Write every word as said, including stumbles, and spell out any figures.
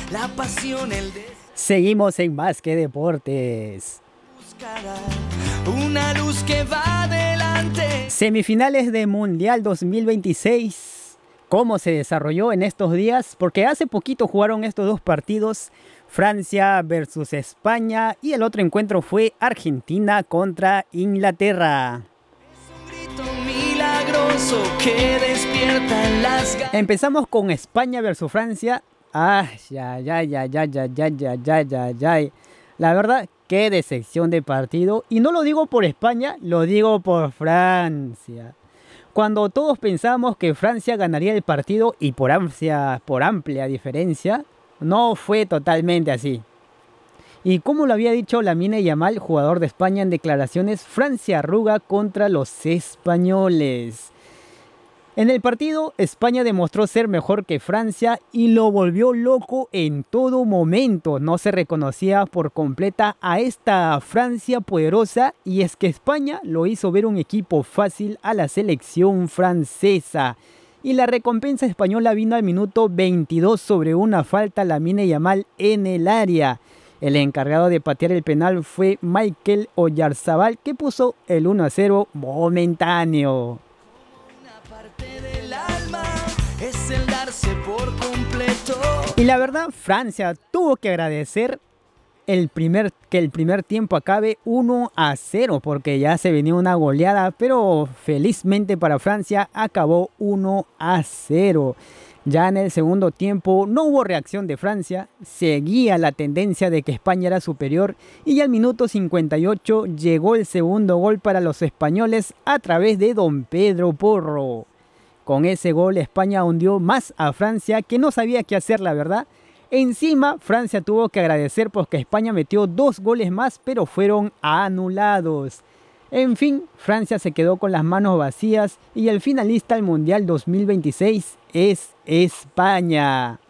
la pasión, el deseo. Seguimos en Más que Deportes. Una luz que va adelante. Semifinales de Mundial dos mil veintiséis. ¿Cómo se desarrolló en estos días? Porque hace poquito jugaron estos dos partidos. Francia versus España. Y el otro encuentro fue Argentina contra Inglaterra. Milagroso que despierta en las ganas. Empezamos con España versus Francia. Ah, ya, ya, ya, ya, ya, ya, ya, ya, ya, ya. La verdad, qué decepción de partido. Y no lo digo por España, lo digo por Francia. Cuando todos pensamos que Francia ganaría el partido y por amplia, por amplia diferencia, no fue totalmente así. Y como lo había dicho Lamine Yamal, jugador de España en declaraciones, Francia arruga contra los españoles. En el partido, España demostró ser mejor que Francia y lo volvió loco en todo momento. No se reconocía por completa a esta Francia poderosa, y es que España lo hizo ver un equipo fácil a la selección francesa. Y la recompensa española vino al minuto veintidós sobre una falta Lamine Yamal en el área. El encargado de patear el penal fue Mikel Oyarzabal, que puso el uno a cero momentáneo. Es el darse por completo. Y la verdad, Francia tuvo que agradecer el primer, que el primer tiempo acabe uno a cero, porque ya se venía una goleada, pero felizmente para Francia acabó uno a cero. Ya en el segundo tiempo no hubo reacción de Francia, seguía la tendencia de que España era superior, y ya al minuto cincuenta y ocho llegó el segundo gol para los españoles a través de Don Pedro Porro. Con ese gol España hundió más a Francia, que no sabía qué hacer, la verdad. Encima Francia tuvo que agradecer porque España metió dos goles más, pero fueron anulados. En fin, Francia se quedó con las manos vacías y el finalista al Mundial dos mil veintiséis es España.